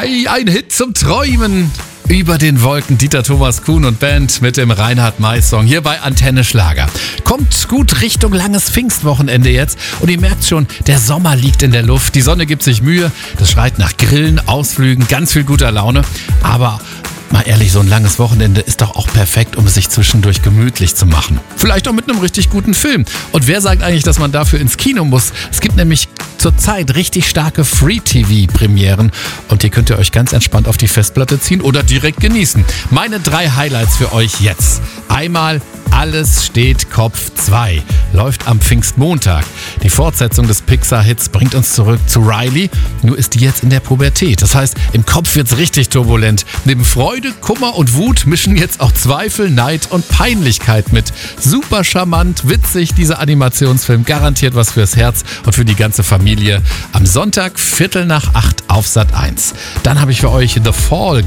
Hi, ein Hit zum Träumen. Über den Wolken Dieter Thomas Kuhn und Band mit dem Reinhard May-Song hier bei Antenne Schlager. Kommt gut Richtung langes Pfingstwochenende jetzt und ihr merkt schon, der Sommer liegt in der Luft. Die Sonne gibt sich Mühe, das schreit nach Grillen, Ausflügen, ganz viel guter Laune. Aber mal ehrlich, so ein langes Wochenende ist doch auch perfekt, um es sich zwischendurch gemütlich zu machen. Vielleicht auch mit einem richtig guten Film. Und wer sagt eigentlich, dass man dafür ins Kino muss? Es gibt nämlich zurzeit richtig starke Free-TV-Premieren und die könnt ihr euch ganz entspannt auf die Festplatte ziehen oder direkt genießen. Meine 3 Highlights für euch jetzt. Einmal Alles steht Kopf 2. Läuft am Pfingstmontag. Die Fortsetzung des Pixar-Hits bringt uns zurück zu Riley. Nur ist die jetzt in der Pubertät. Das heißt, im Kopf wird's richtig turbulent. Neben Freude, Kummer und Wut mischen jetzt auch Zweifel, Neid und Peinlichkeit mit. Super charmant, witzig, dieser Animationsfilm. Garantiert was fürs Herz und für die ganze Familie. Am Sonntag 7:45 auf Sat.1. Dann habe ich für euch The Fall